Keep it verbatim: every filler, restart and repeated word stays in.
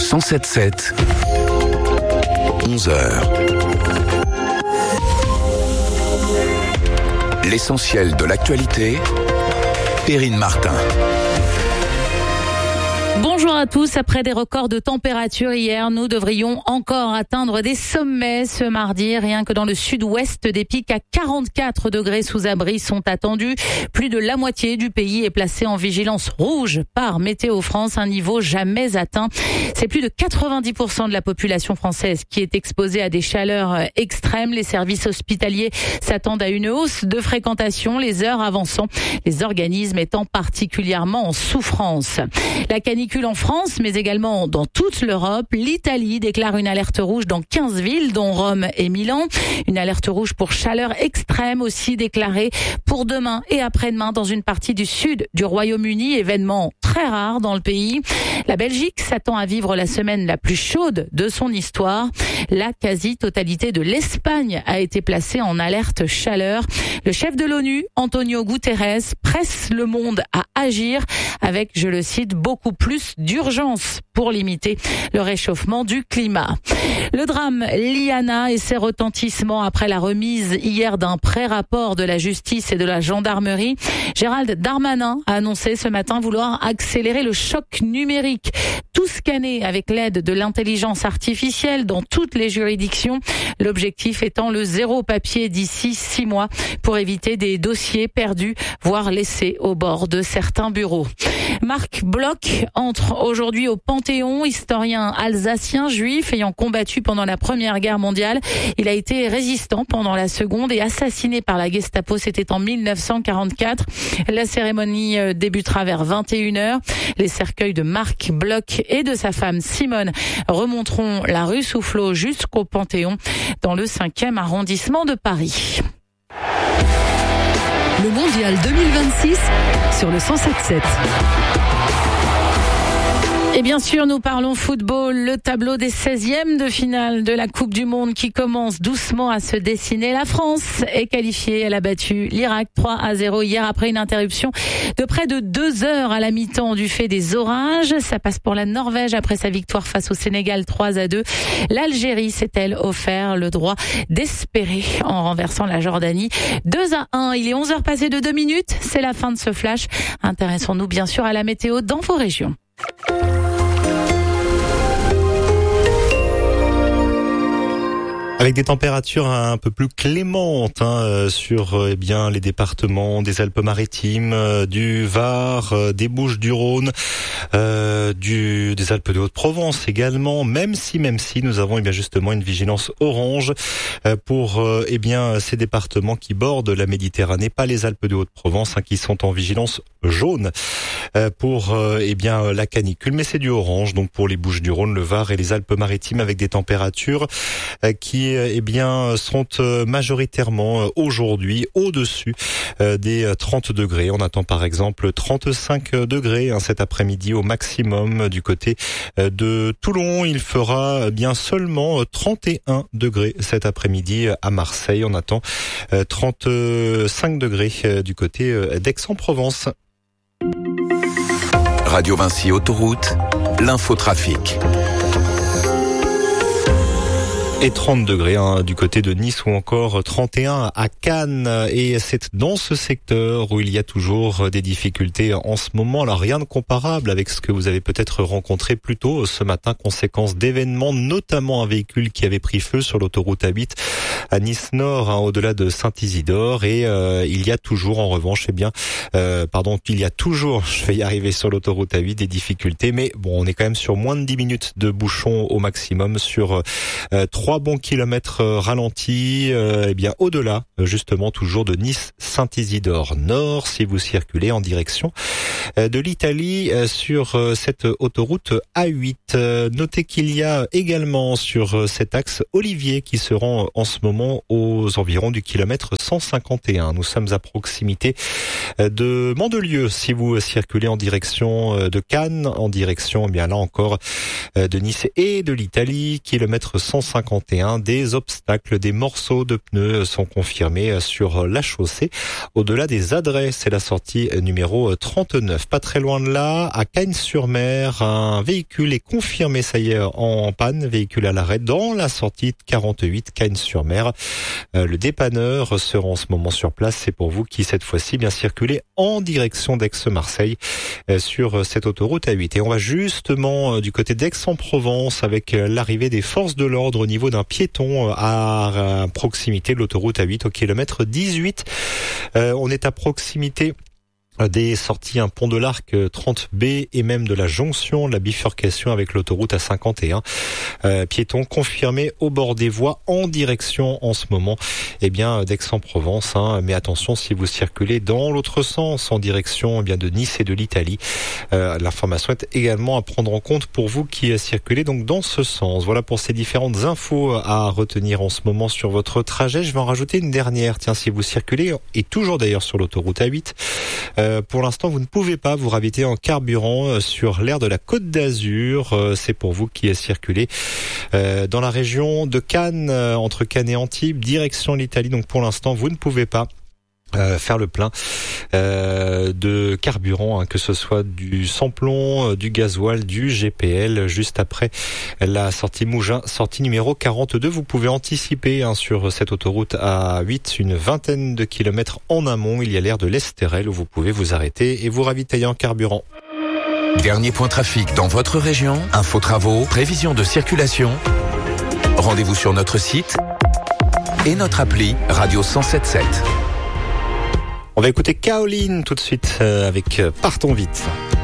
cent sept sept, onze heures. L'essentiel de l'actualité, Perrine Martin. Bonjour à tous. Après des records de température hier, nous devrions encore atteindre des sommets ce mardi. Rien que dans le sud-ouest, des pics à quarante-quatre degrés sous abri sont attendus. Plus de la moitié du pays est placé en vigilance rouge par Météo France, un niveau jamais atteint. C'est plus de quatre-vingt-dix pour cent de la population française qui est exposée à des chaleurs extrêmes. Les services hospitaliers s'attendent à une hausse de fréquentation, les heures avançant, les organismes étant particulièrement en souffrance. La canicule en France, mais également dans toute l'Europe. L'Italie déclare une alerte rouge dans quinze villes, dont Rome et Milan. Une alerte rouge pour chaleur extrême aussi déclarée pour demain et après-demain dans une partie du sud du Royaume-Uni, événement très rare dans le pays. La Belgique s'attend à vivre la semaine la plus chaude de son histoire. La quasi-totalité de l'Espagne a été placée en alerte chaleur. Le chef de l'ONU, Antonio Guterres, presse le monde à agir avec, je le cite, beaucoup plus d'urgence pour limiter le réchauffement du climat. Le drame Liana et ses retentissements après la remise hier d'un pré-rapport de la justice et de la gendarmerie. Gérald Darmanin a annoncé ce matin vouloir accélérer le choc numérique. Tout scanner avec l'aide de l'intelligence artificielle dans toutes les juridictions. L'objectif étant le zéro papier d'ici six mois pour éviter des dossiers perdus, voire laissés au bord de certains bureaux. Marc Bloch entre aujourd'hui au Panthéon, historien alsacien juif ayant combattu pendant la Première Guerre mondiale. Il a été résistant pendant la Seconde et assassiné par la Gestapo, c'était en mille neuf cent quarante-quatre. La cérémonie débutera vers vingt et une heures. Les cercueils de Marc Bloch et de sa femme Simone remonteront la rue Soufflot jusqu'au Panthéon dans le cinquième arrondissement de Paris. Le Mondial deux mille vingt-six sur le cent sept sept. Et bien sûr, nous parlons football, le tableau des seizièmes de finale de la Coupe du Monde qui commence doucement à se dessiner. La France est qualifiée, elle a battu l'Irak trois à zéro hier après une interruption de près de deux heures à la mi-temps du fait des orages. Ça passe pour la Norvège après sa victoire face au Sénégal trois à deux. L'Algérie s'est-elle offert le droit d'espérer en renversant la Jordanie deux à un. Il est onze heures passées de deux minutes, c'est la fin de ce flash. Intéressons-nous bien sûr à la météo dans vos régions. Avec des températures un peu plus clémentes hein, sur eh bien les départements des Alpes-Maritimes, euh, du Var, euh, des Bouches-du-Rhône, euh, du des Alpes de Haute-Provence également. Même si, même si nous avons eh bien justement une vigilance orange euh, pour euh, eh bien ces départements qui bordent la Méditerranée, pas les Alpes de Haute-Provence hein, qui sont en vigilance jaune euh, pour euh, eh bien la canicule, mais c'est du orange donc pour les Bouches-du-Rhône, le Var et les Alpes-Maritimes avec des températures euh, qui eh bien, seront majoritairement aujourd'hui au-dessus des trente degrés. On attend par exemple trente-cinq degrés hein, cet après-midi au maximum du côté de Toulon. Il fera bien seulement trente et un degrés cet après-midi à Marseille. On attend trente-cinq degrés du côté d'Aix-en-Provence. Radio Vinci Autoroute, l'infotrafic. Et trente degrés hein, du côté de Nice ou encore trente et un à Cannes. Et c'est dans ce secteur où il y a toujours des difficultés en ce moment. Alors rien de comparable avec ce que vous avez peut-être rencontré plus tôt ce matin, conséquence d'événements, notamment un véhicule qui avait pris feu sur l'autoroute A huit à Nice Nord, hein, au-delà de Saint-Isidore. Et euh, il y a toujours en revanche, eh bien, euh, pardon, il y a toujours, je vais y arriver sur l'autoroute A huit, des difficultés. Mais bon, on est quand même sur moins de dix minutes de bouchons au maximum sur euh, trois bons kilomètres ralentis, euh, eh bien au-delà justement toujours de Nice-Saint-Isidore Nord si vous circulez en direction euh, de l'Italie euh, sur euh, cette autoroute A huit. Euh, notez qu'il y a également sur euh, cet axe Olivier qui se rend en ce moment aux environs du kilomètre cent cinquante et un. Nous sommes à proximité euh, de Mandelieu si vous circulez en direction euh, de Cannes, en direction eh bien là encore euh, de Nice et de l'Italie, kilomètre cent cinquante cinquante et un. Des obstacles, des morceaux de pneus sont confirmés sur la chaussée. Au-delà des adresses, c'est la sortie numéro trente-neuf. Pas très loin de là, à Cagnes-sur-Mer, un véhicule est confirmé, ça y est, en panne. Véhicule à l'arrêt dans la sortie quarante-huit, Cagnes-sur-Mer. Le dépanneur sera en ce moment sur place. C'est pour vous qui, cette fois-ci, bien circuler en direction d'Aix-Marseille sur cette autoroute A huit. Et on va justement du côté d'Aix-en-Provence avec l'arrivée des forces de l'ordre au niveau d'un piéton à proximité de l'autoroute A huit au kilomètre dix-huit. Euh, on est à proximité des sorties, un pont de l'Arc trente B et même de la jonction, de la bifurcation avec l'autoroute A cinquante et un. Euh, piétons confirmés au bord des voies en direction en ce moment, eh bien, d'Aix-en-Provence, hein. Mais attention si vous circulez dans l'autre sens, en direction, eh bien, de Nice et de l'Italie. Euh, l'information est également à prendre en compte pour vous qui circulez donc dans ce sens. Voilà pour ces différentes infos à retenir en ce moment sur votre trajet. Je vais en rajouter une dernière. Tiens, si vous circulez, et toujours d'ailleurs sur l'autoroute A huit, euh, pour l'instant, vous ne pouvez pas vous raviter en carburant sur l'aire de la Côte d'Azur. C'est pour vous qui circulez dans la région de Cannes, entre Cannes et Antibes, direction l'Italie. Donc pour l'instant, vous ne pouvez pas Euh, faire le plein euh, de carburant, hein, que ce soit du sans-plomb, euh, du gasoil, du G P L, juste après la sortie Mougins, sortie numéro quarante-deux. Vous pouvez anticiper, hein, sur cette autoroute A huit, une vingtaine de kilomètres en amont. Il y a l'aire de l'Estérel où vous pouvez vous arrêter et vous ravitailler en carburant. Dernier point trafic dans votre région, info travaux, prévision de circulation. Rendez-vous sur notre site et notre appli Radio cent sept sept. On va écouter Kaolin tout de suite euh, avec euh, Partons vite.